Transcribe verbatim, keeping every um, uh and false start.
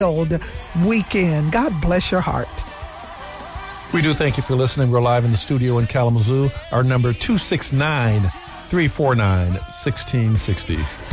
weekend. God bless your heart. We do thank you for listening. We're live in the studio in Kalamazoo. Our number two six nine, three four nine, one six six zero.